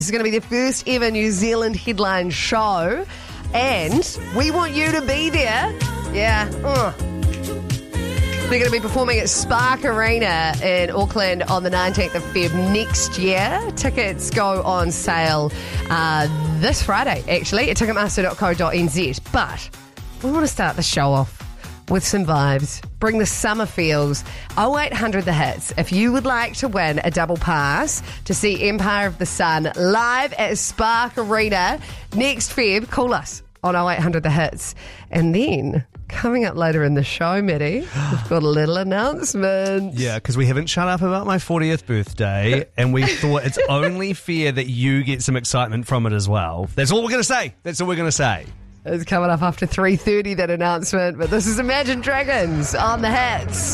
This is going to be the first ever New Zealand headline show, and we want you to be there. Yeah. They're going to be performing at Spark Arena in Auckland on the 19th of Feb next year. Tickets go on sale this Friday, actually, at ticketmaster.co.nz. But we want to start the show off with some vibes. Bring the summer feels. 0800 The Hits. If you would like to win a double pass to see Empire of the Sun live at Spark Arena next Feb, call us on 0800 The Hits. And then, coming up later in the show, Maddie, we've got a little announcement. Yeah, because we haven't shut up about my 40th birthday, and we thought it's only fair that you get some excitement from it as well. That's all we're going to say. That's all we're going to say. It's coming up after 3:30, that announcement. But this is Imagine Dragons on The Hits.